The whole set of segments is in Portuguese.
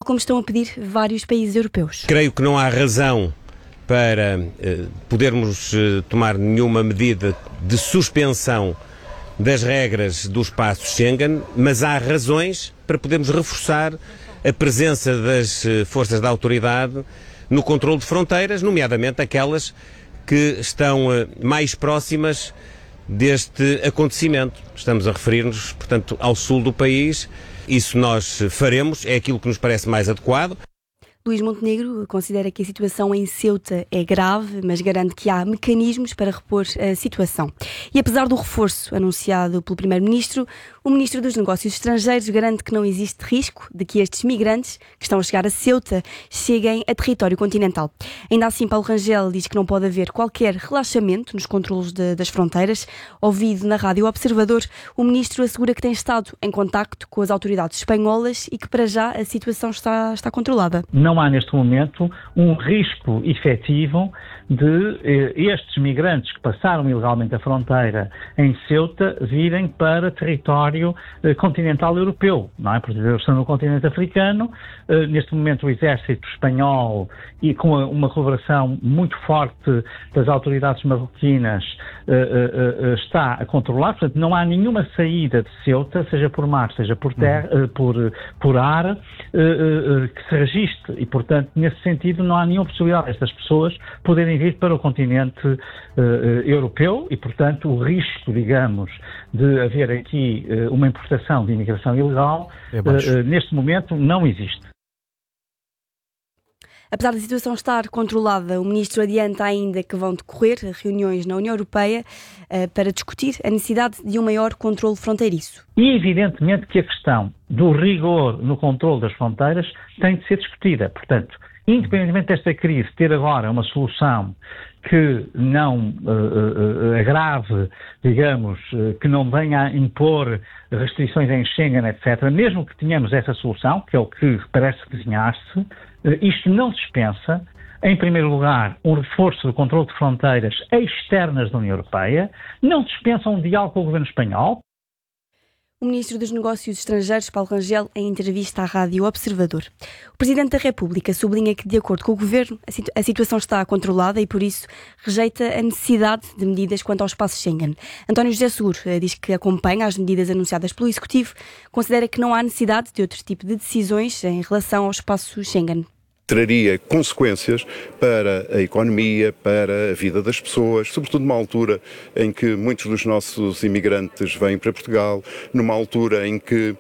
como estão a pedir vários países europeus. Creio que não há razão para podermos tomar nenhuma medida de suspensão das regras do espaço Schengen, mas há razões para podermos reforçar a presença das forças da autoridade no controle de fronteiras, nomeadamente aquelas que estão mais próximas deste acontecimento. Estamos a referir-nos, portanto, ao sul do país. Isso nós faremos, é aquilo que nos parece mais adequado. Luís Montenegro considera que a situação em Ceuta é grave, mas garante que há mecanismos para repor a situação. E apesar do reforço anunciado pelo Primeiro-Ministro, o Ministro dos Negócios Estrangeiros garante que não existe risco de que estes migrantes que estão a chegar a Ceuta cheguem a território continental. Ainda assim, Paulo Rangel diz que não pode haver qualquer relaxamento nos controlos das fronteiras. Ouvido na Rádio Observador, o Ministro assegura que tem estado em contacto com as autoridades espanholas e que para já a situação está controlada. Não há neste momento um risco efetivo de estes migrantes que passaram ilegalmente a fronteira em Ceuta virem para território continental europeu, não é? Porque eles estão no continente africano. Neste momento o exército espanhol, e com uma colaboração muito forte das autoridades marroquinas, está a controlar. Portanto, não há nenhuma saída de Ceuta, seja por mar, seja por terra, por ar, que se registre. E, portanto, nesse sentido, não há nenhuma possibilidade destas pessoas poderem vir para o continente europeu e, portanto, o risco, digamos, de haver aqui uma importação de imigração ilegal, neste momento, não existe. Apesar da situação estar controlada, o Ministro adianta ainda que vão decorrer reuniões na União Europeia para discutir a necessidade de um maior controle fronteiriço. E evidentemente que a questão do rigor no controle das fronteiras tem de ser discutida. Portanto, independentemente desta crise ter agora uma solução que não agrave, digamos, que não venha a impor restrições em Schengen, etc., mesmo que tenhamos essa solução, que é o que parece desenhar-se, isto não dispensa, em primeiro lugar, um reforço do controle de fronteiras externas da União Europeia, não dispensa um diálogo com o governo espanhol. O Ministro dos Negócios Estrangeiros, Paulo Rangel, em entrevista à Rádio Observador. O Presidente da República sublinha que, de acordo com o Governo, a situação está controlada e, por isso, rejeita a necessidade de medidas quanto ao espaço Schengen. António José Seguro diz que acompanha as medidas anunciadas pelo Executivo, considera que não há necessidade de outro tipo de decisões em relação ao espaço Schengen. Traria consequências para a economia, para a vida das pessoas, sobretudo numa altura em que muitos dos nossos imigrantes vêm para Portugal, numa altura em que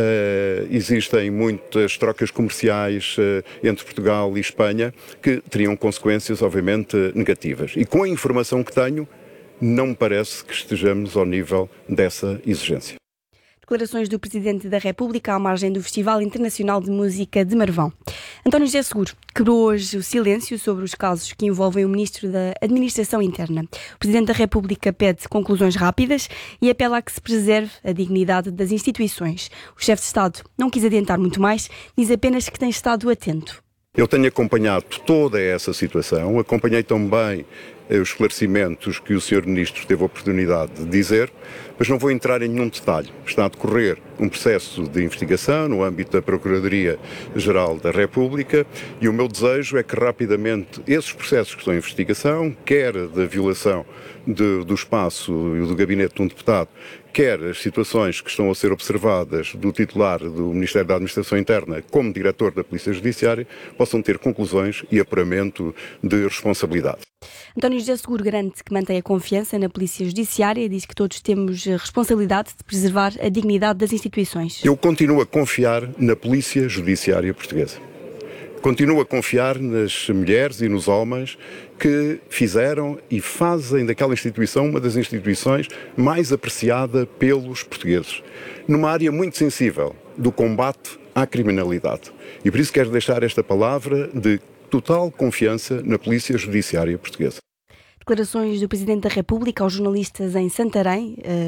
existem muitas trocas comerciais entre Portugal e Espanha, que teriam consequências, obviamente, negativas. E com a informação que tenho, não me parece que estejamos ao nível dessa exigência. Declarações do Presidente da República à margem do Festival Internacional de Música de Marvão. António José Seguro quebrou hoje o silêncio sobre os casos que envolvem o Ministro da Administração Interna. O Presidente da República pede conclusões rápidas e apela a que se preserve a dignidade das instituições. O chefe de Estado não quis adiantar muito mais, diz apenas que tem estado atento. Eu tenho acompanhado toda essa situação, acompanhei também os esclarecimentos que o Sr. Ministro teve a oportunidade de dizer, mas não vou entrar em nenhum detalhe. Está a decorrer um processo de investigação no âmbito da Procuradoria-Geral da República e o meu desejo é que rapidamente esses processos que estão em investigação, quer da violação do espaço e do gabinete de um deputado, quer as situações que estão a ser observadas do titular do Ministério da Administração Interna como diretor da Polícia Judiciária, possam ter conclusões e apuramento de responsabilidade. António José Seguro garante que mantém a confiança na Polícia Judiciária e diz que todos temos a responsabilidade de preservar a dignidade das instituições. Eu continuo a confiar na Polícia Judiciária portuguesa. Continuo a confiar nas mulheres e nos homens que fizeram e fazem daquela instituição uma das instituições mais apreciada pelos portugueses, numa área muito sensível do combate à criminalidade. E por isso quero deixar esta palavra de total confiança na Polícia Judiciária portuguesa. Declarações do Presidente da República aos jornalistas em Santarém.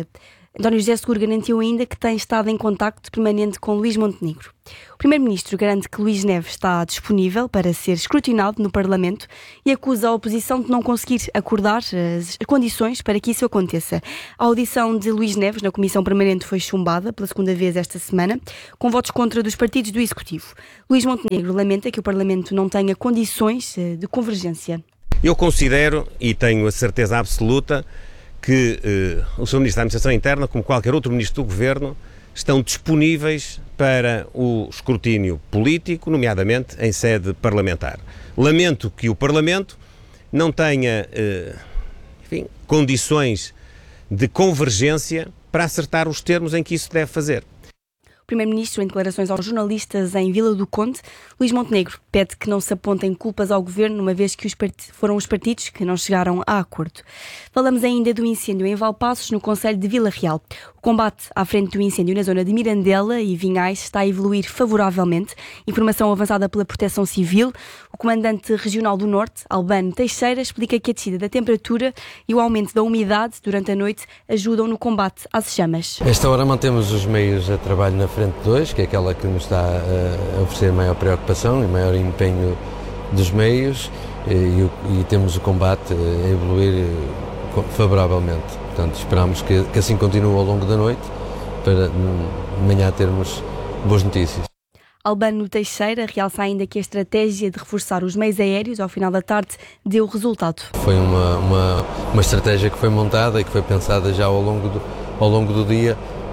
António José Seguro garantiu ainda que tem estado em contacto permanente com Luís Montenegro. O Primeiro-Ministro garante que Luís Neves está disponível para ser escrutinado no Parlamento e acusa a oposição de não conseguir acordar as condições para que isso aconteça. A audição de Luís Neves na Comissão Permanente foi chumbada pela segunda vez esta semana, com votos contra dos partidos do Executivo. Luís Montenegro lamenta que o Parlamento não tenha condições de convergência. Eu considero, e tenho a certeza absoluta, que o Sr. Ministro da Administração Interna, como qualquer outro Ministro do Governo, estão disponíveis para o escrutínio político, nomeadamente em sede parlamentar. Lamento que o Parlamento não tenha, condições de convergência para acertar os termos em que isso deve fazer. O Primeiro-Ministro, em declarações aos jornalistas em Vila do Conde, Luís Montenegro pede que não se apontem culpas ao Governo, uma vez que foram os partidos que não chegaram a acordo. Falamos ainda do incêndio em Valpaços, no concelho de Vila Real. O combate à frente do incêndio na zona de Mirandela e Vinhais está a evoluir favoravelmente. Informação avançada pela Proteção Civil. O comandante regional do Norte, Albano Teixeira, explica que a descida da temperatura e o aumento da umidade durante a noite ajudam no combate às chamas. Esta hora mantemos os meios a trabalho na frente 2, que é aquela que nos está a oferecer maior preocupação e maior empenho dos meios, e temos o combate a evoluir favoravelmente. Portanto, esperamos que assim continue ao longo da noite, para de manhã termos boas notícias. Albano Teixeira realça ainda que a estratégia de reforçar os meios aéreos ao final da tarde deu resultado. Foi uma estratégia que foi montada e que foi pensada já ao longo do dia,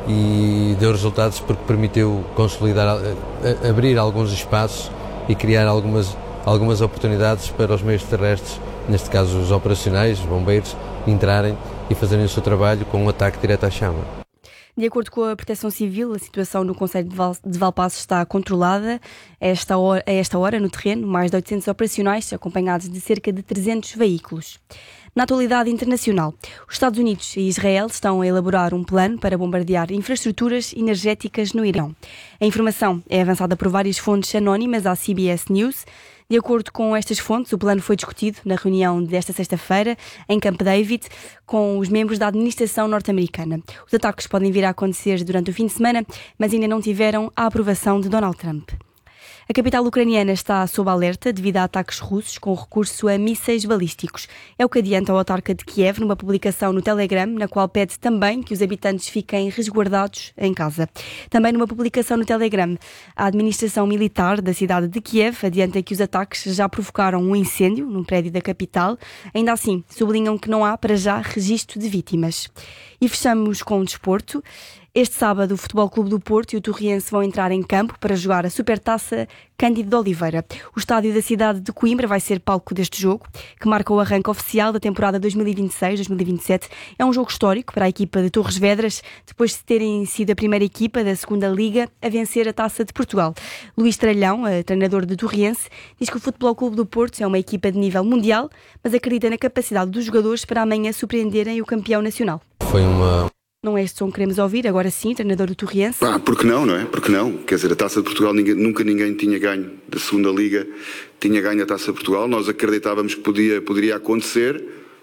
e deu resultados porque permitiu consolidar, abrir alguns espaços e criar algumas oportunidades para os meios terrestres, neste caso os operacionais, os bombeiros, entrarem e fazerem o seu trabalho com um ataque direto à chama. De acordo com a Proteção Civil, a situação no concelho de Valpaços está controlada. A esta hora, no terreno, mais de 800 operacionais, acompanhados de cerca de 300 veículos. Na atualidade internacional, os Estados Unidos e Israel estão a elaborar um plano para bombardear infraestruturas energéticas no Irão. A informação é avançada por várias fontes anónimas à CBS News. De acordo com estas fontes, o plano foi discutido na reunião desta sexta-feira em Camp David com os membros da administração norte-americana. Os ataques podem vir a acontecer durante o fim de semana, mas ainda não tiveram a aprovação de Donald Trump. A capital ucraniana está sob alerta devido a ataques russos com recurso a mísseis balísticos. É o que adianta o autarca de Kiev numa publicação no Telegram, na qual pede também que os habitantes fiquem resguardados em casa. Também numa publicação no Telegram, a administração militar da cidade de Kiev adianta que os ataques já provocaram um incêndio num prédio da capital. Ainda assim, sublinham que não há para já registro de vítimas. E fechamos com o desporto. Este sábado, o Futebol Clube do Porto e o Torriense vão entrar em campo para jogar a Supertaça Cândido de Oliveira. O estádio da cidade de Coimbra vai ser palco deste jogo, que marca o arranque oficial da temporada 2026-2027. É um jogo histórico para a equipa de Torres Vedras, depois de terem sido a primeira equipa da segunda Liga a vencer a Taça de Portugal. Luís Tralhão, treinador de Torriense, diz que o Futebol Clube do Porto é uma equipa de nível mundial, mas acredita na capacidade dos jogadores para amanhã surpreenderem o campeão nacional. Não é este som que queremos ouvir, agora sim, treinador do Torriense. Porque não é? Porque não? Quer dizer, a Taça de Portugal, nunca ninguém tinha ganho da segunda Liga, tinha ganho a Taça de Portugal. Nós acreditávamos que poderia acontecer,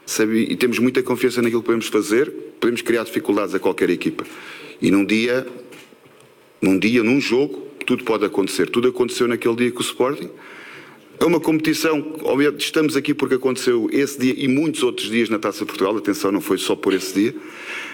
e temos muita confiança naquilo que podemos fazer. Podemos criar dificuldades a qualquer equipa. E num jogo, tudo pode acontecer. Tudo aconteceu naquele dia com o Sporting. É uma competição, obviamente, estamos aqui porque aconteceu esse dia e muitos outros dias na Taça de Portugal. Atenção, não foi só por esse dia.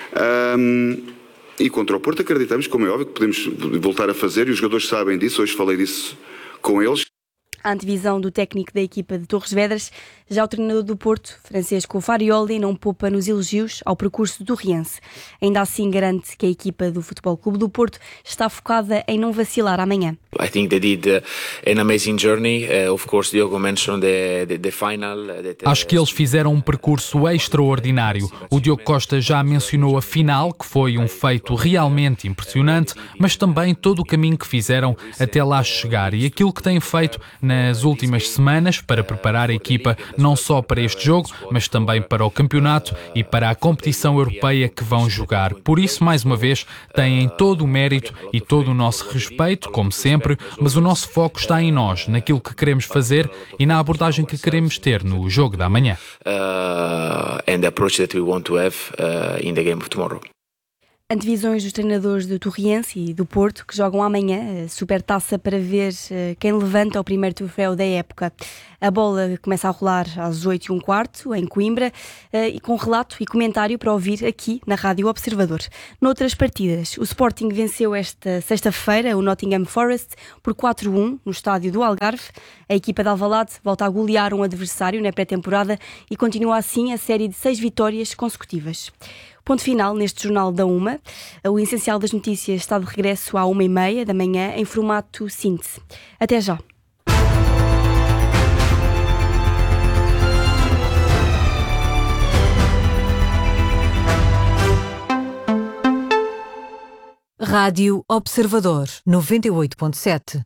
E contra o Porto acreditamos, como é óbvio, que podemos voltar a fazer, e os jogadores sabem disso. Hoje falei disso com eles. A antevisão do técnico da equipa de Torres Vedras, já o treinador do Porto, Francesco Farioli, não poupa nos elogios ao percurso do Riense. Ainda assim garante que a equipa do Futebol Clube do Porto está focada em não vacilar amanhã. I think they did an amazing journey. Of course, Diogo mentioned the final. Acho que eles fizeram um percurso extraordinário. O Diogo Costa já mencionou a final, que foi um feito realmente impressionante, mas também todo o caminho que fizeram até lá chegar e aquilo que têm feito nas últimas semanas para preparar a equipa não só para este jogo, mas também para o campeonato e para a competição europeia que vão jogar. Por isso, mais uma vez, têm todo o mérito e todo o nosso respeito, como sempre, mas o nosso foco está em nós, naquilo que queremos fazer e na abordagem que queremos ter no jogo da manhã. And the approach that we want to have in the game of tomorrow. Antevisões dos treinadores do Torriense e do Porto, que jogam amanhã a Supertaça para ver quem levanta o primeiro troféu da época. A bola começa a rolar às 8h15 em Coimbra, e com relato e comentário para ouvir aqui na Rádio Observador. Noutras partidas, o Sporting venceu esta sexta-feira o Nottingham Forest por 4-1 no estádio do Algarve. A equipa de Alvalade volta a golear um adversário na pré-temporada e continua assim a série de 6 vitórias consecutivas. Ponto final neste Jornal da Uma. O essencial das notícias está de regresso à 1h30 da manhã em formato síntese. Até já. Rádio Observador 98.7.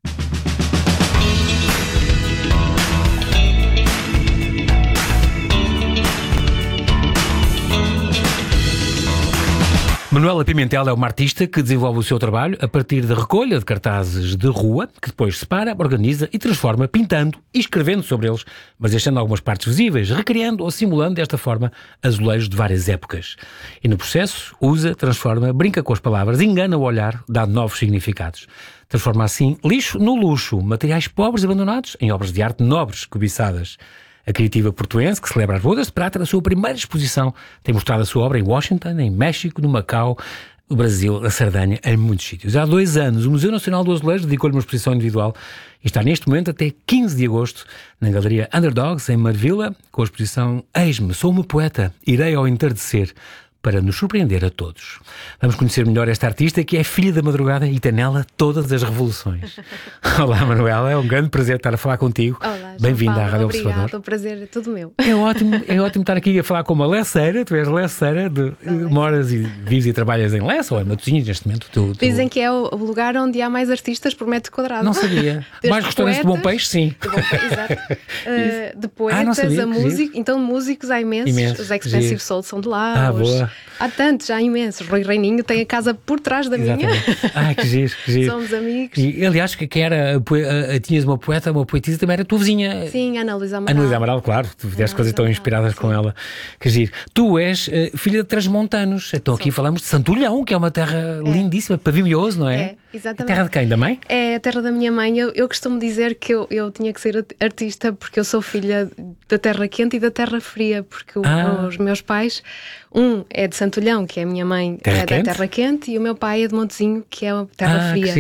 Manuela Pimentel é uma artista que desenvolve o seu trabalho a partir da recolha de cartazes de rua, que depois separa, organiza e transforma, pintando e escrevendo sobre eles, mas deixando algumas partes visíveis, recriando ou simulando desta forma azulejos de várias épocas. E no processo, usa, transforma, brinca com as palavras, engana o olhar, dá novos significados. Transforma assim lixo no luxo, materiais pobres e abandonados em obras de arte nobres, cobiçadas. A criativa portuense, que celebra as bodas de prata da sua primeira exposição, tem mostrado a sua obra em Washington, em México, no Macau, no Brasil, na Sardanha, em muitos sítios. Há 2 anos, o Museu Nacional do Azulejo dedicou-lhe uma exposição individual e está neste momento até 15 de agosto na Galeria Underdogs, em Marvila, com a exposição Eis-me, sou uma poeta, irei ao entardecer, para nos surpreender a todos. Vamos conhecer melhor esta artista que é filha da madrugada e tem nela todas as revoluções. Olá, Manuela, é um grande prazer estar a falar contigo. Olá, bem-vinda à Rádio Observador. Obrigada, o prazer é todo meu. É ótimo estar aqui a falar com uma leceira. Tu és leceira, moras e vives e trabalhas em Lessa ou em Matosinhos neste momento? Dizem que é o lugar onde há mais artistas por metro quadrado. Não sabia. Mais restaurantes de bom peixe, sim. De bom peixe, exato. De poetas a músicos. Então, músicos há imensos. Os Expensive Soul são de lá. Boa. Há tantos, há imensos. Rui Reininho tem a casa por trás da minha. Que giro. Somos amigos. E, aliás, que era, tinhas uma poeta, uma poetisa, também era a tua vizinha. Sim, Ana Luísa Amaral. Ana Luísa Amaral, claro. Tu fizeste coisas tão inspiradas com ela. Que giro. Tu és filha de transmontanos. Então aqui falamos de Santulhão, que é uma terra lindíssima, Pavimioso, não é? É, exatamente. A terra de quem? Da mãe? É a terra da minha mãe. Eu costumo dizer que eu tinha que ser artista porque eu sou filha da terra quente e da terra fria, porque os meus pais, um é de Santulhão, que é a minha mãe, da terra quente, e o meu pai é de Montezinho, que é a terra fria.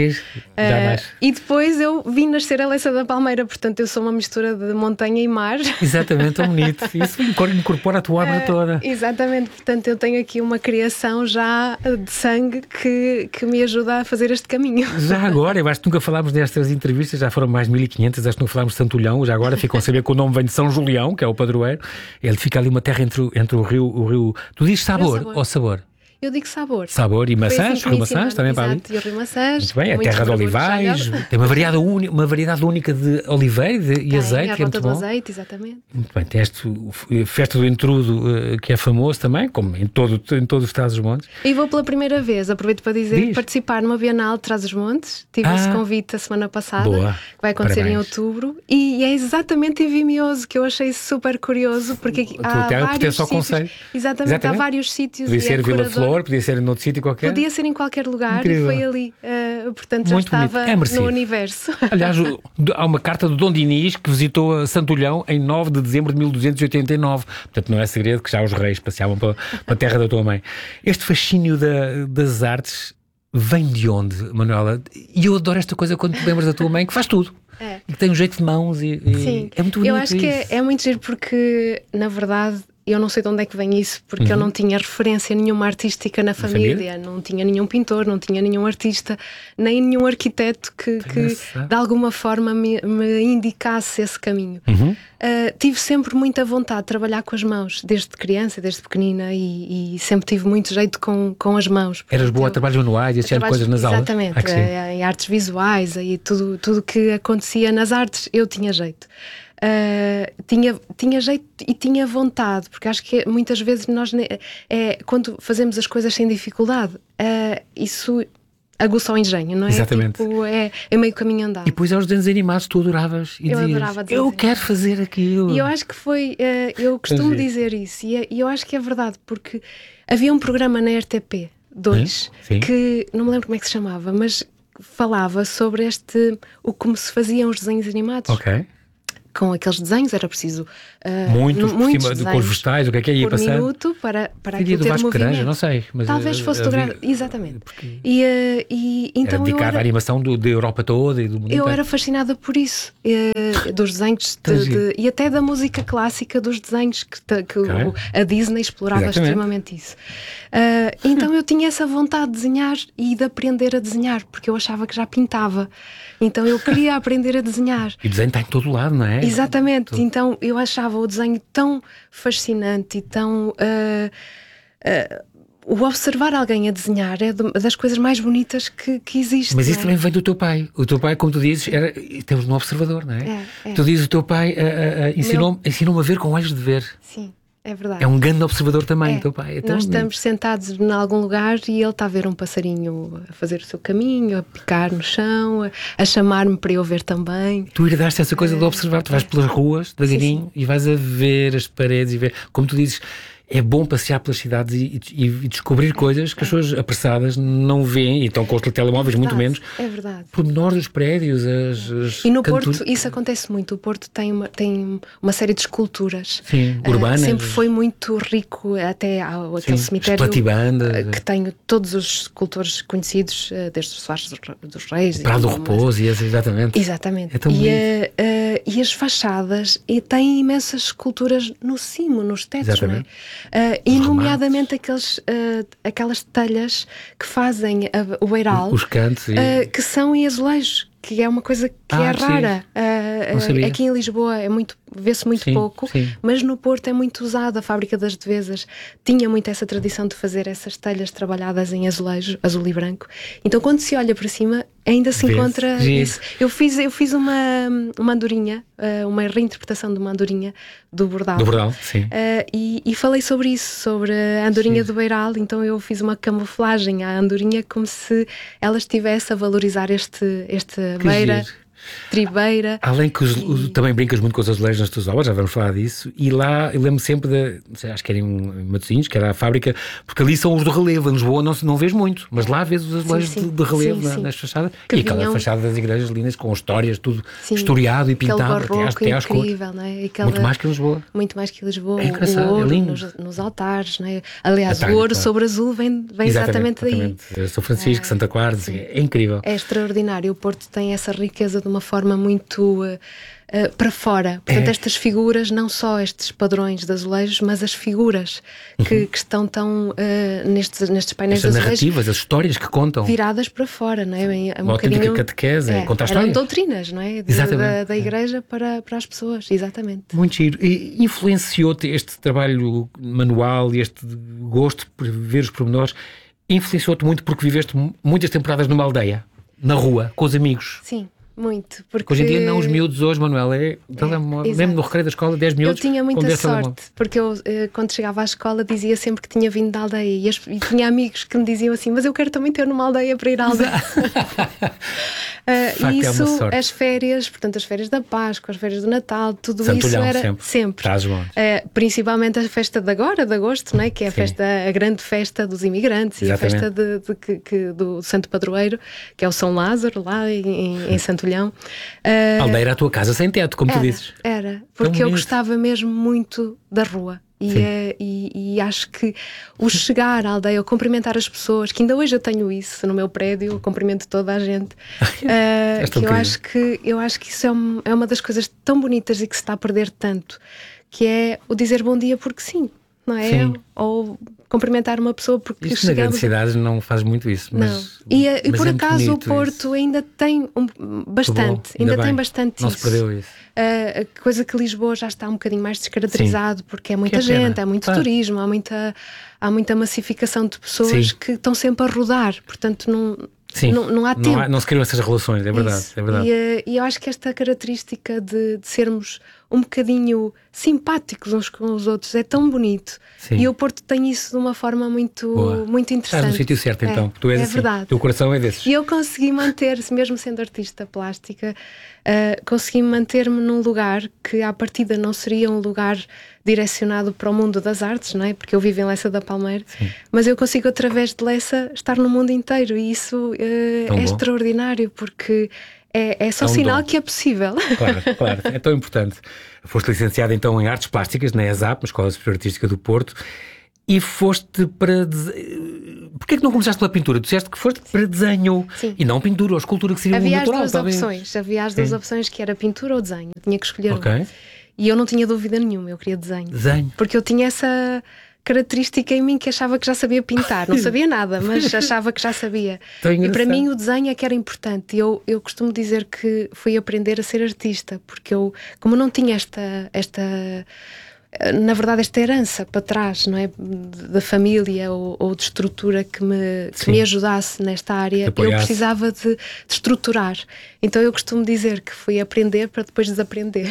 E depois eu vim nascer a Leça da Palmeira, portanto eu sou uma mistura de montanha e mar. Exatamente, tão bonito. Isso incorpora a tua obra toda. Exatamente, portanto eu tenho aqui uma criação já de sangue que me ajuda a fazer este caminho. Já agora, eu acho que nunca falámos destas entrevistas, já foram mais de 1500, acho que não falámos de Santulhão, já agora ficam a saber que o nome vem de São Julião, que é o padroeiro. Ele fica ali uma terra entre o rio. Tu dizes sabor ou sabor? Eu digo sabor. Sabor e maçãs, Rio Maçãs também para ali. Exato, e o Rio Maçãs. Muito bem, a terra de olivais, tem uma variedade única de oliveira e azeite, que é muito bom. Azeite, exatamente. Muito bem, tem Festa do Intrudo, que é famoso também, como em todo os Trás-os-Montes. E vou pela primeira vez, aproveito para dizer, participar numa Bienal de Trás-os-Montes. Tive esse convite a semana passada, que vai acontecer em outubro, e é exatamente em Vimioso, que eu achei super curioso, porque há vários sítios. Exatamente, há vários sítios. Podia ser Vila Flor, podia ser em outro sítio qualquer. Podia ser em qualquer lugar. Incrível. E foi ali. Portanto, já estava no universo. Aliás, há uma carta do Dom Dinis que visitou a Santulhão em 9 de dezembro de 1289. Portanto, não é segredo que já os reis passeavam para a terra da tua mãe. Este fascínio das artes vem de onde, Manuela? E eu adoro esta coisa quando te lembras da tua mãe, que faz tudo. E que tem um jeito de mãos. Sim. É muito bonito. Eu acho que é muito giro porque, na verdade, eu não sei de onde é que vem isso, porque eu não tinha referência nenhuma artística na família, não tinha nenhum pintor, não tinha nenhum artista, nem nenhum arquiteto que de alguma forma me indicasse esse caminho. Tive sempre muita vontade de trabalhar com as mãos, desde criança, desde pequenina, e sempre tive muito jeito com as mãos. Portanto, eras boa a trabalhos manuais e assim coisas nas aulas? Exatamente, em artes visuais, e tudo que acontecia nas artes, eu tinha jeito. Tinha jeito e tinha vontade, porque acho que muitas vezes nós, quando fazemos as coisas sem dificuldade, isso aguça o engenho, não é? Exatamente. Tipo, é meio caminho andado. E depois aos desenhos animados tu adoravas e dizias, adorava eu quero fazer aquilo. E eu acho que foi, eu costumo dizer isso, e eu acho que é verdade, porque havia um programa na RTP 2, que não me lembro como é que se chamava, mas falava sobre como se faziam os desenhos animados. Ok. Com aqueles desenhos era preciso muitos por cima de cores vegetais, o que é ia por passando? Minuto para aquilo ter movimento. Granja, não sei. Mas talvez fosse do Granja, exatamente. E então era dedicado à animação da Europa toda e do mundo inteiro. Eu era fascinada por isso, dos desenhos e até da música clássica dos desenhos que a Disney explorava extremamente isso. Então eu tinha essa vontade de desenhar e de aprender a desenhar, porque eu achava que já pintava. Então eu queria aprender a desenhar. E o desenho está em todo lado, não é? Exatamente. Então eu achava o desenho tão fascinante e tão... o observar alguém a desenhar é das coisas mais bonitas que existe. Mas isso também vem do teu pai. O teu pai, como tu dizes, temos um observador, não é? Tu dizes, o teu pai ensinou-me a ver com olhos de ver. Sim. É verdade. É um grande observador também, teu pai. Então, nós estamos sentados em algum lugar e ele está a ver um passarinho a fazer o seu caminho, a picar no chão, a chamar-me para eu ver também. Tu herdaste essa coisa de observar, tu vais pelas ruas, devagarinho, e vais a ver as paredes e ver, como tu dizes, é bom passear pelas cidades e descobrir coisas que as pessoas apressadas não veem e estão com os telemóveis muito menos. É verdade. Por menor dos prédios, e no Porto isso acontece muito. O Porto tem uma série de esculturas. Sim, urbanas. Sempre foi muito rico, até aquele cemitério que tem todos os escultores conhecidos, desde os Soares dos Reis. Prado do Repouso, exatamente. Exatamente. É tão bonito. E as fachadas têm imensas esculturas no cimo, nos tetos, não é? E nomeadamente aquelas telhas que fazem o beiral, os cantos que são em azulejo, que é uma coisa que é rara. Aqui em Lisboa vê-se muito pouco, mas no Porto é muito usado. A fábrica das Devesas tinha muito essa tradição de fazer essas telhas trabalhadas em azulejo, azul e branco. Então quando se olha para cima ainda se encontra isso. Eu fiz uma andorinha, uma reinterpretação de uma andorinha do Bordal. Do Bordal, sim. E falei sobre isso, sobre a andorinha do Beiral. Então eu fiz uma camuflagem à andorinha como se ela estivesse a valorizar este beira, tribeira. Além que também brincas muito com os azulejos nas tuas obras, já vamos falar disso. E lá eu lembro sempre acho que era em Matosinhos, que era a fábrica, porque ali são os do relevo. Em Lisboa não vês muito, mas lá vês os azulejos de relevo nas fachadas. E aquela fachada das igrejas lindas com histórias, tudo historiado e pintado até às cores. Não é? Muito mais que em Lisboa. Muito mais que em Lisboa. É engraçado, o ouro lindo. Nos altares, não é? Aliás, o ouro sobre azul vem exatamente daí. São Francisco, Santa Clara, é incrível. É extraordinário. O Porto tem essa riqueza de uma forma muito para fora. Portanto, estas figuras, não só estes padrões de azulejos, mas as figuras que estão tão nestes painéis de azulejos. As narrativas, as histórias que contam. Viradas para fora, não é? Uma autêntica catequese, conta a história. Eram doutrinas, não é? Da igreja para as pessoas, exatamente. Muito giro. E influenciou-te este trabalho manual e este gosto por ver os pormenores, influenciou-te muito porque viveste muitas temporadas numa aldeia, na rua, com os amigos. Sim. Muito, porque... Hoje em dia não, os miúdos hoje, Manuel, mesmo no recreio da escola, 10 miúdos. Eu tinha muita sorte, porque eu quando chegava à escola dizia sempre que tinha vindo da aldeia e tinha amigos que me diziam assim, mas eu quero também ter numa aldeia para ir à aldeia. E isso, as férias, portanto as férias da Páscoa, as férias do Natal, tudo Santulhão, isso era sempre. Principalmente a festa de agora, de agosto, não é? Que é a grande festa dos imigrantes. Exatamente. E a festa do Santo Padroeiro, que é o São Lázaro, lá em Santo A aldeia era a tua casa sem teto, como tu dizes. Era, porque eu gostava mesmo muito da rua. E acho que o chegar à aldeia, o cumprimentar as pessoas, que ainda hoje eu tenho isso no meu prédio, eu cumprimento toda a gente, eu acho que isso é uma das coisas tão bonitas e que se está a perder tanto, que é o dizer bom dia porque sim, não é? Sim. Ou cumprimentar uma pessoa porque isto na grande cidade não faz muito isso. Mas por acaso o Porto ainda tem bastante, tem bastante não isso. Não se perdeu isso. Coisa que Lisboa já está um bocadinho mais descaracterizado, porque é muita gente, há muito turismo, há muita massificação de pessoas que estão sempre a rodar, portanto não há tempo. Não se criam essas relações, é verdade. E eu acho que esta característica de sermos um bocadinho simpáticos uns com os outros, é tão bonito. Sim. E o Porto tem isso de uma forma muito interessante. Estás no sítio certo, então. Tu és assim. Verdade. O teu coração é desses. E eu consegui manter-se, mesmo sendo artista plástica, consegui manter-me num lugar que à partida não seria um lugar direcionado para o mundo das artes, não é? Porque eu vivo em Lessa da Palmeira, mas eu consigo através de Lessa estar no mundo inteiro, e isso é extraordinário, porque é só sinal que é possível. Claro, é tão importante. Foste licenciada então em Artes Plásticas na ESAP, na Escola Superior Artística do Porto, e foste para... Porquê é que não começaste pela pintura? Tu disseste que foste para desenho. Sim. E não pintura ou escultura, que seria o natural. Havia as duas opções, que era pintura ou desenho. Eu tinha que escolher um. E eu não tinha dúvida nenhuma, eu queria desenho. Porque eu tinha essa característica em mim que achava que já sabia pintar. Não sabia nada, mas achava que já sabia. E para mim o desenho é que era importante. Eu costumo dizer que fui aprender a ser artista, porque eu, como não tinha na verdade esta herança para trás, não é, da família ou de estrutura que me ajudasse nesta área, eu precisava de estruturar. Então eu costumo dizer que fui aprender para depois desaprender.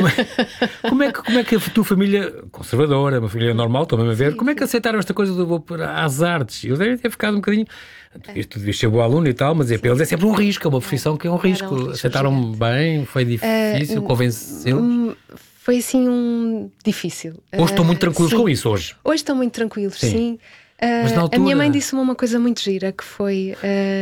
Como é que a tua família, conservadora, uma família normal, estou mesmo a ver, como é que aceitaram esta coisa de vou às artes? Eu devem ter ficado um bocadinho... Tu devias ser boa aluna e tal, mas para eles é sempre um risco, é uma profissão que é um risco. Aceitaram bem? Foi difícil? Convenceu? Foi assim difícil. Hoje estão muito tranquilos com isso, hoje? Hoje estão muito tranquilos, sim. Mas na altura... A minha mãe disse-me uma coisa muito gira, que foi...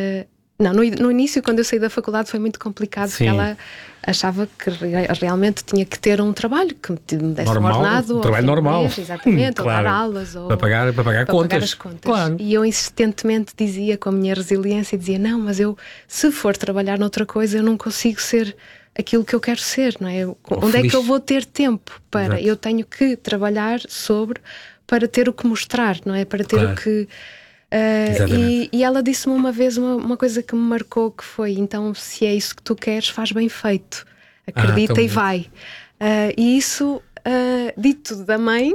no início, quando eu saí da faculdade, foi muito complicado, porque ela achava que realmente tinha que ter um trabalho que me desse um ordenado. Um trabalho normal. Exatamente, ou dar aulas. Ou para pagar contas. Claro. E eu insistentemente dizia, com a minha resiliência, dizia, não, mas eu, se for trabalhar noutra coisa, eu não consigo ser aquilo que eu quero ser, não é? Onde é que eu vou ter tempo para? Exato. Eu tenho que trabalhar para ter o que mostrar, não é? Para ter o que... e ela disse-me uma vez uma coisa que me marcou, que foi, então, se é isso que tu queres, faz bem feito. Acredita e vai. E isso, dito da mãe,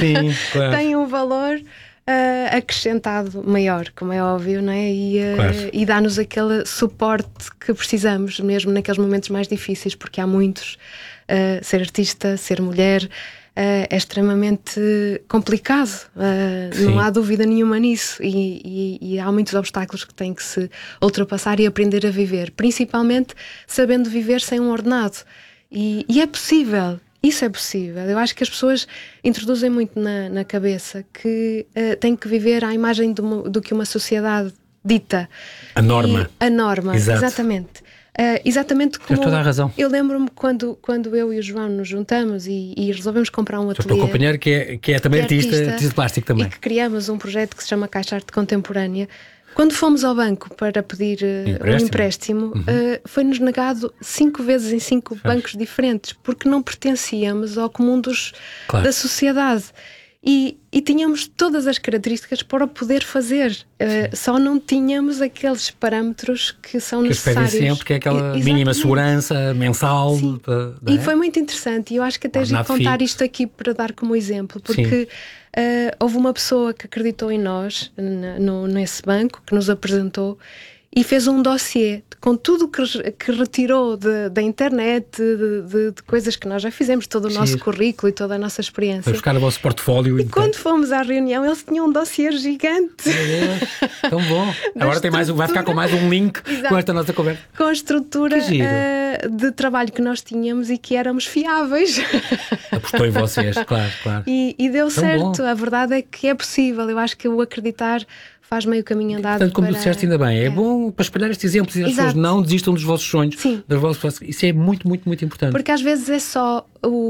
tem um valor acrescentado maior, como é óbvio, não é? E dá-nos aquele suporte que precisamos, mesmo naqueles momentos mais difíceis, porque há muitos. Ser artista, ser mulher, é extremamente complicado, não há dúvida nenhuma nisso, e há muitos obstáculos que têm que se ultrapassar e aprender a viver, principalmente sabendo viver sem um ordenado, e é possível. Isso é possível. Eu acho que as pessoas introduzem muito na cabeça que têm que viver à imagem do que uma sociedade dita. A norma. A norma, exatamente. Exatamente como... Tens toda a razão. Eu lembro-me quando eu e o João nos juntamos e resolvemos comprar um ateliê. O teu companheiro que é também artista de plástico também. E que criamos um projeto que se chama Caixa Arte Contemporânea. Quando fomos ao banco para pedir um empréstimo, foi-nos negado 5 vezes em 5 bancos diferentes, porque não pertencíamos ao comum da sociedade. E tínhamos todas as características para o poder fazer, só não tínhamos aqueles parâmetros que são necessários. Que sempre, que é aquela mínima segurança mensal. E foi muito interessante, e eu acho que até de contar isto aqui para dar como exemplo, porque houve uma pessoa que acreditou em nós, nesse banco, que nos apresentou, e fez um dossiê com tudo o que retirou da internet, de coisas que nós já fizemos, todo o nosso currículo e toda a nossa experiência. Foi buscar o vosso portfólio. E quando fomos à reunião, eles tinham um dossiê gigante. Meu Deus, tão bom. Agora vai ficar com mais um link com esta nossa conversa. Com a estrutura de trabalho que nós tínhamos e que éramos fiáveis. Apostou em vocês, claro. E deu tão certo. Bom. A verdade é que é possível. Eu acho que o acreditar faz meio caminho andado. Portanto, como disseste ainda bem, é bom para espalhar estes exemplos e as pessoas não desistam dos vossos sonhos. Sim. Isso é muito, muito, muito importante. Porque às vezes é só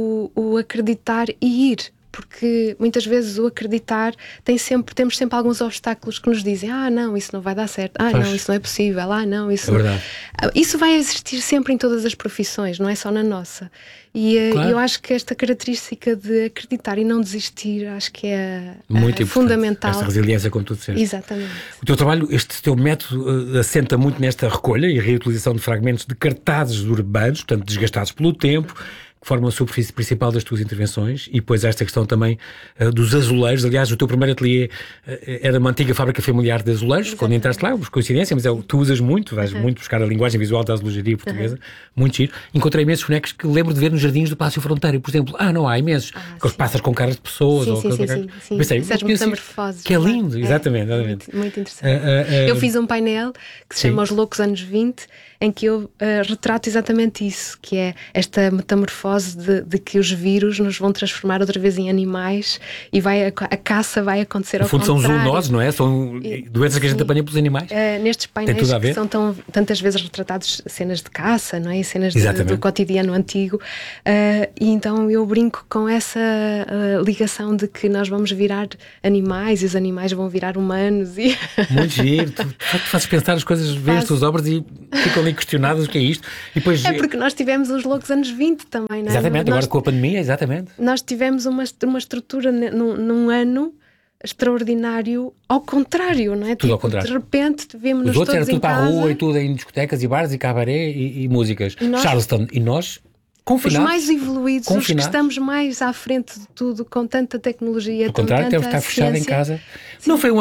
o acreditar e ir. Porque muitas vezes o acreditar temos sempre alguns obstáculos que nos dizem não, isso não vai dar certo, não, isso não é possível, não, isso... É verdade. Isso vai existir sempre em todas as profissões, não é só na nossa. E eu acho que esta característica de acreditar e não desistir, acho que é muito fundamental. Esta resiliência, como tu disseste. Exatamente. O teu trabalho, este teu método assenta muito nesta recolha e reutilização de fragmentos de cartazes urbanos, portanto desgastados pelo tempo, que formam a superfície principal das tuas intervenções, e depois esta questão também dos azulejos. Aliás, o teu primeiro ateliê era uma antiga fábrica familiar de azulejos. Exatamente. Quando entraste lá, por coincidência, mas tu usas muito, vais muito buscar a linguagem visual da azulejaria portuguesa, muito giro. Encontrei imensos bonecos que lembro de ver nos jardins do Palácio Fronteira, por exemplo. Não há imensos, com os pássaros com caras de pessoas. Sim. Essas metamorfoses. Que é lindo, exatamente. Muito interessante. Eu fiz um painel que se chama Os Loucos Anos 20, em que eu retrato exatamente isso, que é esta metamorfose de que os vírus nos vão transformar outra vez em animais e a caça vai acontecer ao contrário. No fundo são zoonoses, não é? São doenças que a gente apanha pelos animais. Nestes painéis que são tantas vezes retratados cenas de caça, não é? Cenas do cotidiano antigo, e então eu brinco com essa ligação de que nós vamos virar animais e os animais vão virar humanos. Muito giro. Tu fazes pensar as coisas, vês as tuas obras e ficam ali questionadas o que é isto. E depois... É porque nós tivemos os loucos anos 20 também, não é? Exatamente, agora com a pandemia, exatamente. Nós tivemos uma estrutura num ano extraordinário, ao contrário, não é? Tudo ao contrário. De repente vemos-nos todos em casa. Os outros era tudo para a rua e tudo em discotecas e bares e cabaré e músicas. Charleston. E nós... confinados, os mais evoluídos, os que estamos mais à frente de tudo, com tanta tecnologia. Ao contrário, temos de estar fechado em casa. Sim. Não foi